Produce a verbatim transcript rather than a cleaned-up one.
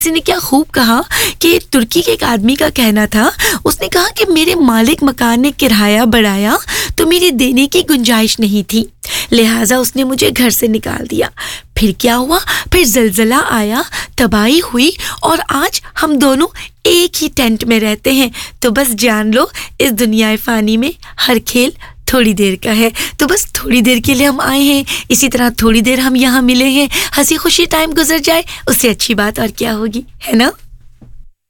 किसी ने क्या खूब कहा कि तुर्की के एक आदमी का कहना था, उसने कहा कि मेरे मालिक मकान ने किराया बढ़ाया तो मेरी देने की गुंजाइश नहीं थी, लिहाजा उसने मुझे घर से निकाल दिया। फिर क्या हुआ, फिर जलजला आया, तबाही हुई और आज हम दोनों एक ही टेंट में रहते हैं। तो बस जान लो, इस दुनिया फ़ानी में हर खेल थोड़ी देर का है। तो बस थोड़ी देर के लिए हम आए हैं, इसी तरह थोड़ी देर हम यहाँ मिले हैं, हंसी खुशी टाइम गुजर जाए, उससे अच्छी बात और क्या होगी, है ना।